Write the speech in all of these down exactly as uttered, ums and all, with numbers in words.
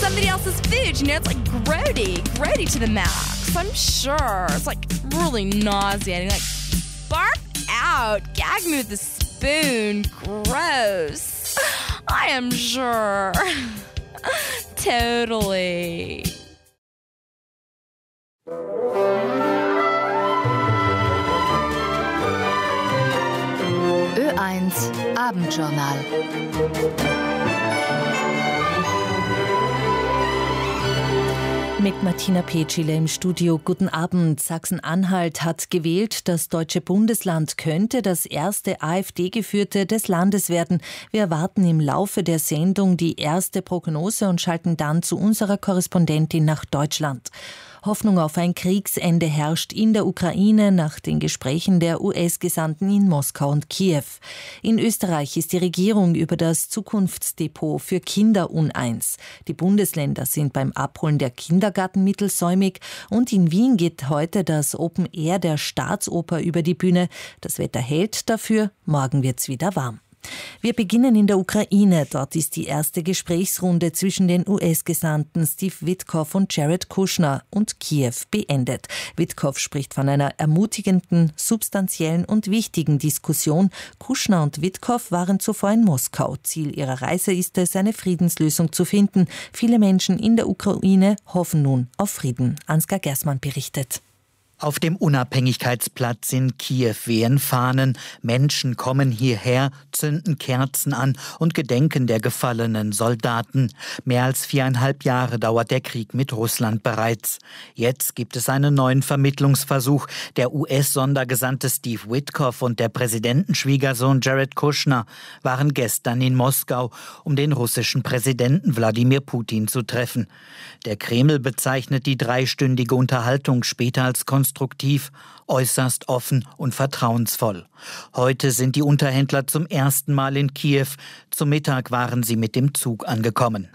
somebody else's food. You know, it's like grody, grody to the max. I'm sure. It's like really nauseating. Like, barf out. Gag me with a spoon. Gross. I am sure. Totally. Ö eins Abendjournal. Mit Martina Petschile im Studio. Guten Abend. Sachsen-Anhalt hat gewählt. Das deutsche Bundesland könnte das erste AfD-geführte des Landes werden. Wir erwarten im Laufe der Sendung die erste Prognose und schalten dann zu unserer Korrespondentin nach Deutschland. Hoffnung auf ein Kriegsende herrscht in der Ukraine nach den Gesprächen der U S-Gesandten in Moskau und Kiew. In Österreich ist die Regierung über das Zukunftsdepot für Kinder uneins. Die Bundesländer sind beim Abholen der Kindergartenmittel säumig und in Wien geht heute das Open Air der Staatsoper über die Bühne. Das Wetter hält dafür, morgen wird's wieder warm. Wir beginnen in der Ukraine. Dort ist die erste Gesprächsrunde zwischen den U S-Gesandten Steve Witkoff und Jared Kushner und Kiew beendet. Witkoff spricht von einer ermutigenden, substanziellen und wichtigen Diskussion. Kushner und Witkoff waren zuvor in Moskau. Ziel ihrer Reise ist es, eine Friedenslösung zu finden. Viele Menschen in der Ukraine hoffen nun auf Frieden. Ansgar Gersmann berichtet. Auf dem Unabhängigkeitsplatz in Kiew wehen Fahnen. Menschen kommen hierher, zünden Kerzen an und gedenken der gefallenen Soldaten. Mehr als viereinhalb Jahre dauert der Krieg mit Russland bereits. Jetzt gibt es einen neuen Vermittlungsversuch. Der U S-Sondergesandte Steve Witkoff und der Präsidentenschwiegersohn Jared Kushner waren gestern in Moskau, um den russischen Präsidenten Wladimir Putin zu treffen. Der Kreml bezeichnet die dreistündige Unterhaltung später als konstruktiv, äußerst offen und vertrauensvoll. Heute sind die Unterhändler zum ersten Mal in Kiew. Zum Mittag waren sie mit dem Zug angekommen.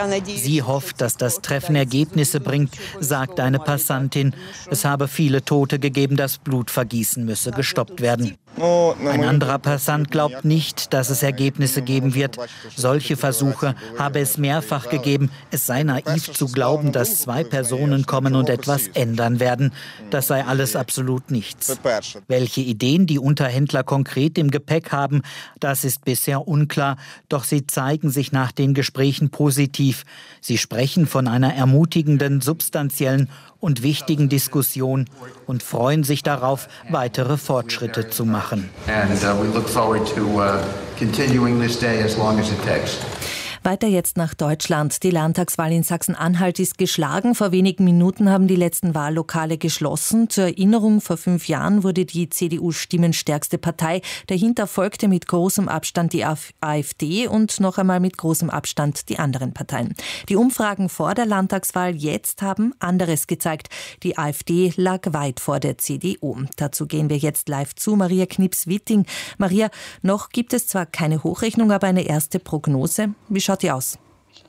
Sie hofft, dass das Treffen Ergebnisse bringt, sagt eine Passantin. Es habe viele Tote gegeben, das Blutvergießen müsse gestoppt werden. Ein anderer Passant glaubt nicht, dass es Ergebnisse geben wird. Solche Versuche habe es mehrfach gegeben. Es sei naiv zu glauben, dass zwei Personen kommen und etwas ändern werden. Das sei alles absolut nichts. Welche Ideen die Unterhändler konkret im Gepäck haben, das ist bisher unklar. Doch sie zeigen sich nach den Gesprächen positiv. Sie sprechen von einer ermutigenden, substanziellen und wichtigen Diskussion und freuen sich darauf, weitere Fortschritte zu machen. And uh, we look forward to uh, continuing this day as long as it takes. Weiter jetzt nach Deutschland. Die Landtagswahl in Sachsen-Anhalt ist geschlagen. Vor wenigen Minuten haben die letzten Wahllokale geschlossen. Zur Erinnerung, vor fünf Jahren wurde die C D U stimmenstärkste Partei. Dahinter folgte mit großem Abstand die AfD und noch einmal mit großem Abstand die anderen Parteien. Die Umfragen vor der Landtagswahl jetzt haben anderes gezeigt. Die AfD lag weit vor der C D U. Dazu gehen wir jetzt live zu Maria Knips-Witting. Maria, noch gibt es zwar keine Hochrechnung, aber eine erste Prognose. Wie schaut die aus?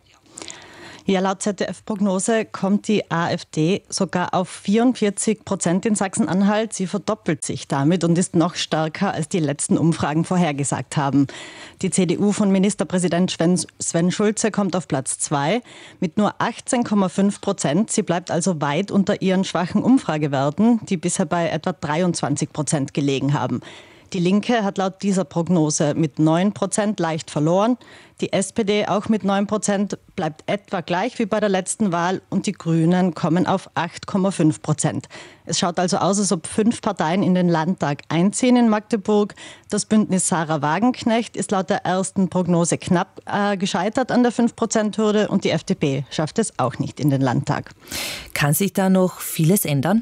Ja, laut Z D F-Prognose kommt die AfD sogar auf vierundvierzig Prozent in Sachsen-Anhalt. Sie verdoppelt sich damit und ist noch stärker, als die letzten Umfragen vorhergesagt haben. Die C D U von Ministerpräsident Sven Schulze kommt auf Platz zwei mit nur achtzehn Komma fünf Prozent. Sie bleibt also weit unter ihren schwachen Umfragewerten, die bisher bei etwa dreiundzwanzig Prozent gelegen haben. Die Linke hat laut dieser Prognose mit neun Prozent leicht verloren. Die S P D auch mit neun Prozent bleibt etwa gleich wie bei der letzten Wahl und die Grünen kommen auf acht Komma fünf Prozent. Es schaut also aus, als ob fünf Parteien in den Landtag einziehen in Magdeburg. Das Bündnis Sarah Wagenknecht ist laut der ersten Prognose knapp äh, gescheitert an der fünf Prozent Hürde und die F D P schafft es auch nicht in den Landtag. Kann sich da noch vieles ändern?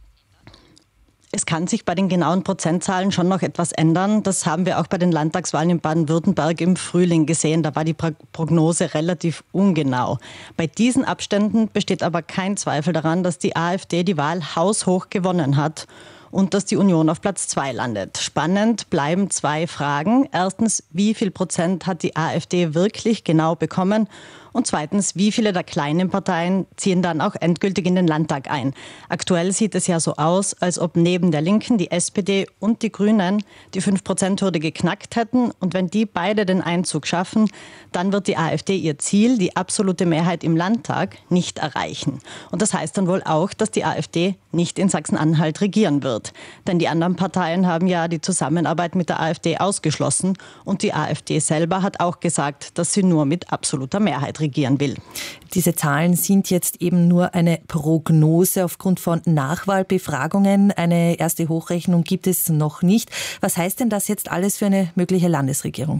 Es kann sich bei den genauen Prozentzahlen schon noch etwas ändern. Das haben wir auch bei den Landtagswahlen in Baden-Württemberg im Frühling gesehen. Da war die Prognose relativ ungenau. Bei diesen Abständen besteht aber kein Zweifel daran, dass die AfD die Wahl haushoch gewonnen hat und dass die Union auf Platz zwei landet. Spannend bleiben zwei Fragen. Erstens, wie viel Prozent hat die AfD wirklich genau bekommen? Und zweitens, wie viele der kleinen Parteien ziehen dann auch endgültig in den Landtag ein? Aktuell sieht es ja so aus, als ob neben der Linken die S P D und die Grünen die fünf Prozent Hürde geknackt hätten. Und wenn die beide den Einzug schaffen, dann wird die AfD ihr Ziel, die absolute Mehrheit im Landtag, nicht erreichen. Und das heißt dann wohl auch, dass die AfD nicht in Sachsen-Anhalt regieren wird. Denn die anderen Parteien haben ja die Zusammenarbeit mit der AfD ausgeschlossen. Und die AfD selber hat auch gesagt, dass sie nur mit absoluter Mehrheit regieren will. Diese Zahlen sind jetzt eben nur eine Prognose aufgrund von Nachwahlbefragungen. Eine erste Hochrechnung gibt es noch nicht. Was heißt denn das jetzt alles für eine mögliche Landesregierung?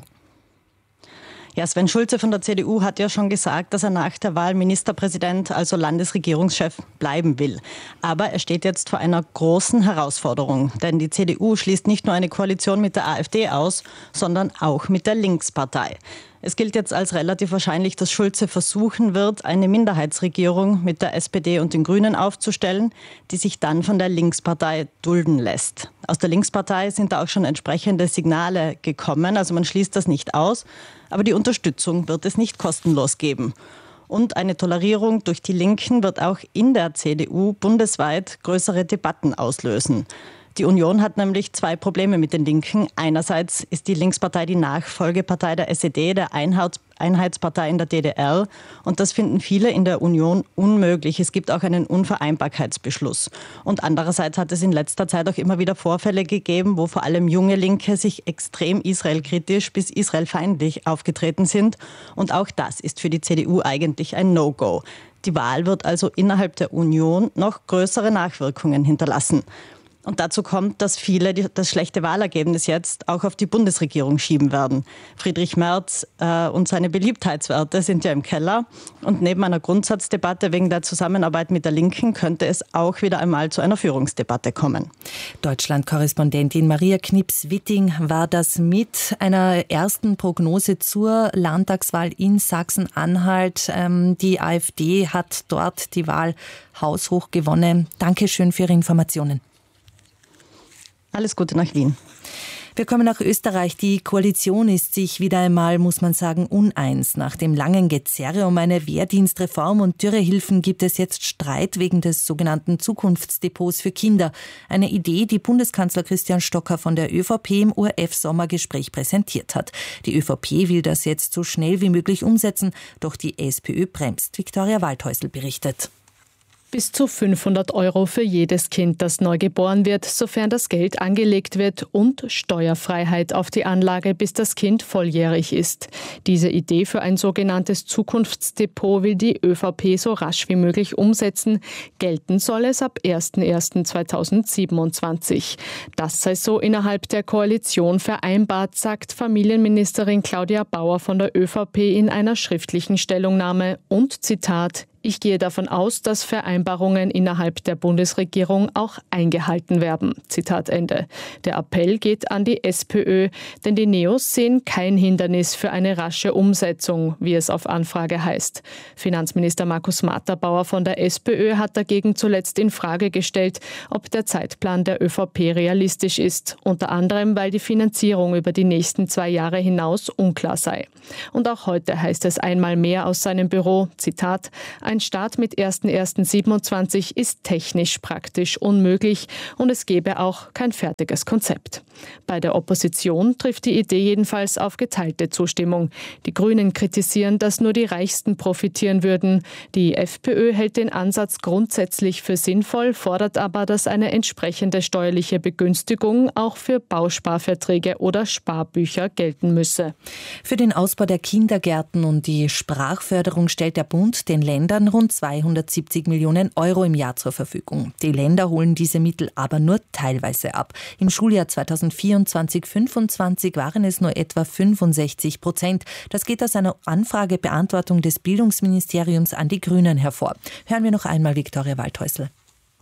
Ja, Sven Schulze von der C D U hat ja schon gesagt, dass er nach der Wahl Ministerpräsident, also Landesregierungschef, bleiben will. Aber er steht jetzt vor einer großen Herausforderung. Denn die C D U schließt nicht nur eine Koalition mit der AfD aus, sondern auch mit der Linkspartei. Es gilt jetzt als relativ wahrscheinlich, dass Schulze versuchen wird, eine Minderheitsregierung mit der S P D und den Grünen aufzustellen, die sich dann von der Linkspartei dulden lässt. Aus der Linkspartei sind da auch schon entsprechende Signale gekommen, also man schließt das nicht aus, aber die Unterstützung wird es nicht kostenlos geben. Und eine Tolerierung durch die Linken wird auch in der C D U bundesweit größere Debatten auslösen. Die Union hat nämlich zwei Probleme mit den Linken. Einerseits ist die Linkspartei die Nachfolgepartei der S E D, der Einheitspartei in der D D R. Und das finden viele in der Union unmöglich. Es gibt auch einen Unvereinbarkeitsbeschluss. Und andererseits hat es in letzter Zeit auch immer wieder Vorfälle gegeben, wo vor allem junge Linke sich extrem israelkritisch bis israelfeindlich aufgetreten sind. Und auch das ist für die C D U eigentlich ein No-Go. Die Wahl wird also innerhalb der Union noch größere Nachwirkungen hinterlassen. Und dazu kommt, dass viele das schlechte Wahlergebnis jetzt auch auf die Bundesregierung schieben werden. Friedrich Merz äh, und seine Beliebtheitswerte sind ja im Keller. Und neben einer Grundsatzdebatte wegen der Zusammenarbeit mit der Linken könnte es auch wieder einmal zu einer Führungsdebatte kommen. Deutschland-Korrespondentin Maria Knips-Witting war das mit einer ersten Prognose zur Landtagswahl in Sachsen-Anhalt. Ähm, die AfD hat dort die Wahl haushoch gewonnen. Dankeschön für Ihre Informationen. Alles Gute nach Wien. Wir kommen nach Österreich. Die Koalition ist sich wieder einmal, muss man sagen, uneins. Nach dem langen Gezerre um eine Wehrdienstreform und Dürrehilfen gibt es jetzt Streit wegen des sogenannten Zukunftsdepots für Kinder. Eine Idee, die Bundeskanzler Christian Stocker von der ÖVP im O R F-Sommergespräch präsentiert hat. Die ÖVP will das jetzt so schnell wie möglich umsetzen, doch die SPÖ bremst. Viktoria Waldhäusl berichtet. Bis zu fünfhundert Euro für jedes Kind, das neu geboren wird, sofern das Geld angelegt wird, und Steuerfreiheit auf die Anlage, bis das Kind volljährig ist. Diese Idee für ein sogenanntes Zukunftsdepot will die ÖVP so rasch wie möglich umsetzen. Gelten soll es ab erster erster zweitausendsiebenundzwanzig. Das sei so innerhalb der Koalition vereinbart, sagt Familienministerin Claudia Bauer von der ÖVP in einer schriftlichen Stellungnahme und Zitat: Ich gehe davon aus, dass Vereinbarungen innerhalb der Bundesregierung auch eingehalten werden. Zitat Ende. Der Appell geht an die SPÖ, denn die Neos sehen kein Hindernis für eine rasche Umsetzung, wie es auf Anfrage heißt. Finanzminister Markus Matterbauer von der SPÖ hat dagegen zuletzt in Frage gestellt, ob der Zeitplan der ÖVP realistisch ist. Unter anderem, weil die Finanzierung über die nächsten zwei Jahre hinaus unklar sei. Und auch heute heißt es einmal mehr aus seinem Büro, Zitat: Ein Start mit erster erster siebenundzwanzig ist technisch praktisch unmöglich und es gäbe auch kein fertiges Konzept. Bei der Opposition trifft die Idee jedenfalls auf geteilte Zustimmung. Die Grünen kritisieren, dass nur die Reichsten profitieren würden. Die FPÖ hält den Ansatz grundsätzlich für sinnvoll, fordert aber, dass eine entsprechende steuerliche Begünstigung auch für Bausparverträge oder Sparbücher gelten müsse. Für den Ausbau der Kindergärten und die Sprachförderung stellt der Bund den Ländern rund zweihundertsiebzig Millionen Euro im Jahr zur Verfügung. Die Länder holen diese Mittel aber nur teilweise ab. Im Schuljahr zweitausendvierundzwanzig fünfundzwanzig waren es nur etwa fünfundsechzig Prozent. Das geht aus einer Anfragebeantwortung des Bildungsministeriums an die Grünen hervor. Hören wir noch einmal Viktoria Waldhäusl.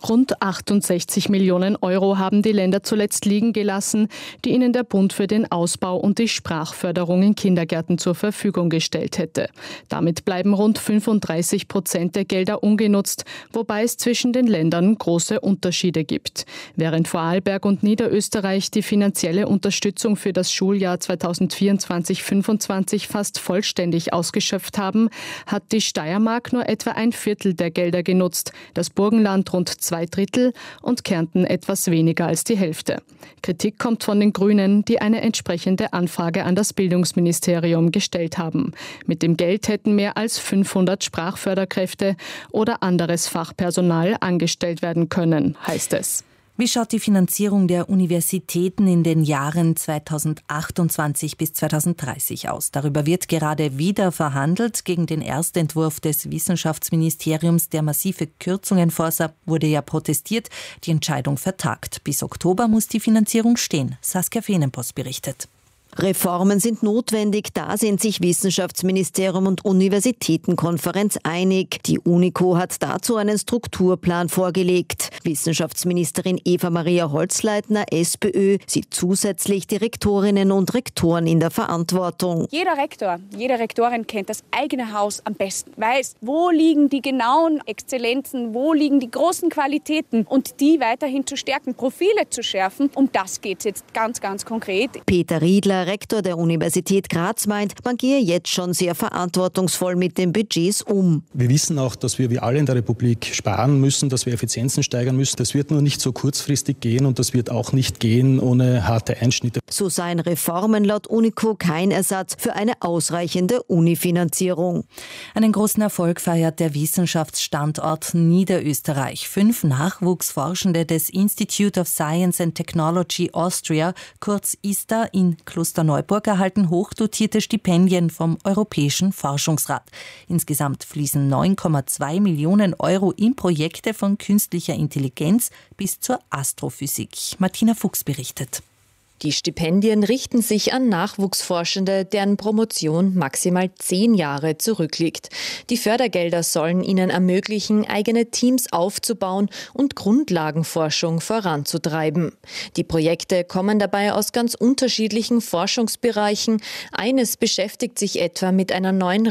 Rund achtundsechzig Millionen Euro haben die Länder zuletzt liegen gelassen, die ihnen der Bund für den Ausbau und die Sprachförderung in Kindergärten zur Verfügung gestellt hätte. Damit bleiben rund fünfunddreißig Prozent der Gelder ungenutzt, wobei es zwischen den Ländern große Unterschiede gibt. Während Vorarlberg und Niederösterreich die finanzielle Unterstützung für das Schuljahr zweitausendvierundzwanzig fünfundzwanzig fast vollständig ausgeschöpft haben, hat die Steiermark nur etwa ein Viertel der Gelder genutzt, das Burgenland rund zwei Drittel und Kärnten etwas weniger als die Hälfte. Kritik kommt von den Grünen, die eine entsprechende Anfrage an das Bildungsministerium gestellt haben. Mit dem Geld hätten mehr als fünfhundert Sprachförderkräfte oder anderes Fachpersonal angestellt werden können, heißt es. Wie schaut die Finanzierung der Universitäten in den Jahren zweitausendachtundzwanzig bis zweitausenddreißig aus? Darüber wird gerade wieder verhandelt. Gegen den Erstentwurf des Wissenschaftsministeriums, der massive Kürzungen vorsah, wurde ja protestiert. Die Entscheidung vertagt. Bis Oktober muss die Finanzierung stehen. Saskia Fenenpost berichtet. Reformen sind notwendig, da sind sich Wissenschaftsministerium und Universitätenkonferenz einig. Die UNICO hat dazu einen Strukturplan vorgelegt. Wissenschaftsministerin Eva-Maria Holzleitner, SPÖ, sieht zusätzlich die Rektorinnen und Rektoren in der Verantwortung. Jeder Rektor, jede Rektorin kennt das eigene Haus am besten, weiß, wo liegen die genauen Exzellenzen, wo liegen die großen Qualitäten und die weiterhin zu stärken, Profile zu schärfen. Um das geht es jetzt ganz, ganz konkret. Peter Riedler, Rektor der Universität Graz, meint, man gehe jetzt schon sehr verantwortungsvoll mit den Budgets um. Wir wissen auch, dass wir wie alle in der Republik sparen müssen, dass wir Effizienzen steigern müssen. Das wird nur nicht so kurzfristig gehen und das wird auch nicht gehen ohne harte Einschnitte. So seien Reformen laut UNICO kein Ersatz für eine ausreichende Unifinanzierung. Einen großen Erfolg feiert der Wissenschaftsstandort Niederösterreich. Fünf Nachwuchsforschende des Institute of Science and Technology Austria, kurz ISTA, in Klosterneuburg erhalten hochdotierte Stipendien vom Europäischen Forschungsrat. Insgesamt fließen neun Komma zwei Millionen Euro in Projekte von künstlicher Intelligenz bis zur Astrophysik. Martina Fuchs berichtet. Die Stipendien richten sich an Nachwuchsforschende, deren Promotion maximal zehn Jahre zurückliegt. Die Fördergelder sollen ihnen ermöglichen, eigene Teams aufzubauen und Grundlagenforschung voranzutreiben. Die Projekte kommen dabei aus ganz unterschiedlichen Forschungsbereichen. Eines beschäftigt sich etwa mit einer neuen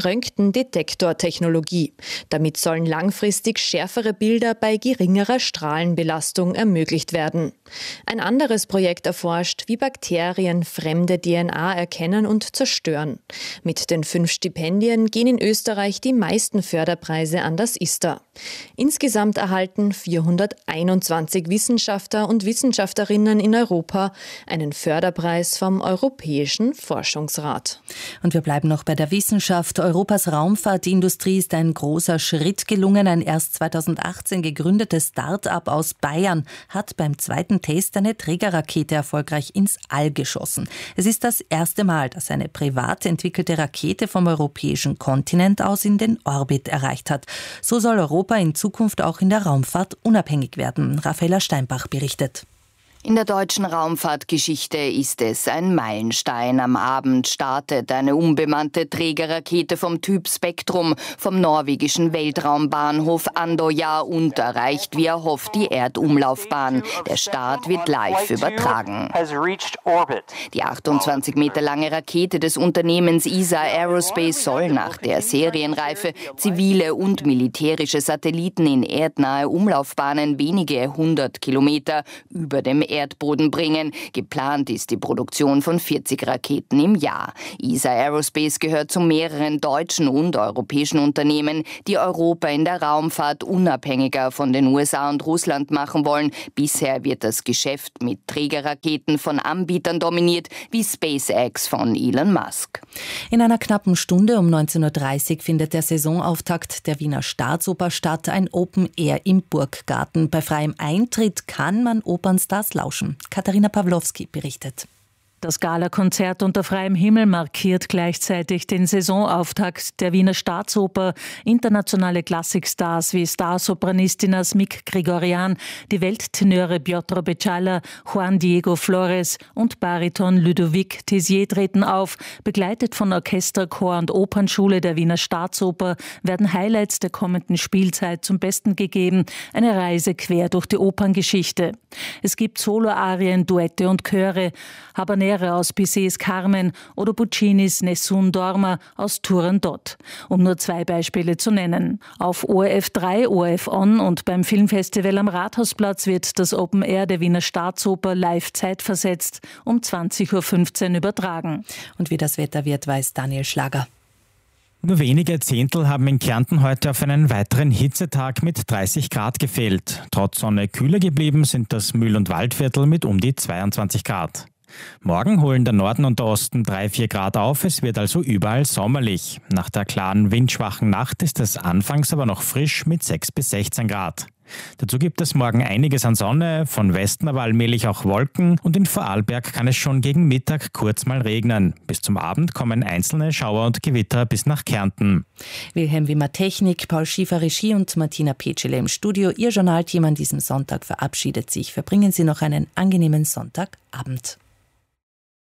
Röntgendetektortechnologie. Damit sollen langfristig schärfere Bilder bei geringerer Strahlenbelastung ermöglicht werden. Ein anderes Projekt erforscht, wie Bakterien fremde D N A erkennen und zerstören. Mit den fünf Stipendien gehen in Österreich die meisten Förderpreise an das ISTA. Insgesamt erhalten vierhunderteinundzwanzig Wissenschaftler und Wissenschaftlerinnen in Europa einen Förderpreis vom Europäischen Forschungsrat. Und wir bleiben noch bei der Wissenschaft. Europas Raumfahrtindustrie ist ein großer Schritt gelungen. Ein erst zweitausendachtzehn gegründetes Start-up aus Bayern hat beim zweiten Test eine Trägerrakete erfolgreich ins All geschossen. Es ist das erste Mal, dass eine privat entwickelte Rakete vom europäischen Kontinent aus in den Orbit erreicht hat. So soll Europa in Zukunft auch in der Raumfahrt unabhängig werden. Raffaella Steinbach berichtet. In der deutschen Raumfahrtgeschichte ist es ein Meilenstein. Am Abend startet eine unbemannte Trägerrakete vom Typ Spektrum vom norwegischen Weltraumbahnhof Andøya und erreicht, wie erhofft, die Erdumlaufbahn. Der Start wird live übertragen. Die achtundzwanzig Meter lange Rakete des Unternehmens E S A Aerospace soll nach der Serienreife zivile und militärische Satelliten in erdnahe Umlaufbahnen wenige hundert Kilometer über dem Erdboden bringen. Geplant ist die Produktion von vierzig Raketen im Jahr. E S A Aerospace gehört zu mehreren deutschen und europäischen Unternehmen, die Europa in der Raumfahrt unabhängiger von den U S A und Russland machen wollen. Bisher wird das Geschäft mit Trägerraketen von Anbietern dominiert, wie SpaceX von Elon Musk. In einer knappen Stunde um neunzehn Uhr dreißig findet der Saisonauftakt der Wiener Staatsoper statt, ein Open Air im Burggarten. Bei freiem Eintritt kann man Opernstars lauschen. Katharina Pawlowski berichtet. Das Galakonzert unter freiem Himmel markiert gleichzeitig den Saisonauftakt der Wiener Staatsoper. Internationale Klassikstars wie Starsopranistin Smik Grigorian, die Welttenöre Piotr Beczala, Juan Diego Flores und Bariton Ludovic Tessier treten auf. Begleitet von Orchester, Chor und Opernschule der Wiener Staatsoper werden Highlights der kommenden Spielzeit zum Besten gegeben. Eine Reise quer durch die Operngeschichte. Es gibt Soloarien, Duette und Chöre. Habanera aus Bizets Carmen oder Puccinis Nessun Dorma aus Turandot, um nur zwei Beispiele zu nennen. Auf O R F drei, O R F On und beim Filmfestival am Rathausplatz wird das Open Air der Wiener Staatsoper live zeitversetzt um zwanzig Uhr fünfzehn übertragen. Und wie das Wetter wird, weiß Daniel Schlager. Nur wenige Zehntel haben in Kärnten heute auf einen weiteren Hitzetag mit dreißig Grad gefehlt. Trotz Sonne kühler geblieben sind das Mühl- und Waldviertel mit um die zweiundzwanzig Grad. Morgen holen der Norden und der Osten drei bis vier Grad auf, es wird also überall sommerlich. Nach der klaren, windschwachen Nacht ist es anfangs aber noch frisch mit sechs bis sechzehn Grad. Dazu gibt es morgen einiges an Sonne, von Westen aber allmählich auch Wolken und in Vorarlberg kann es schon gegen Mittag kurz mal regnen. Bis zum Abend kommen einzelne Schauer und Gewitter bis nach Kärnten. Wilhelm Wimmer Technik, Paul Schiefer Regie und Martina Petschele im Studio. Ihr Journalteam an diesem Sonntag verabschiedet sich. Verbringen Sie noch einen angenehmen Sonntagabend.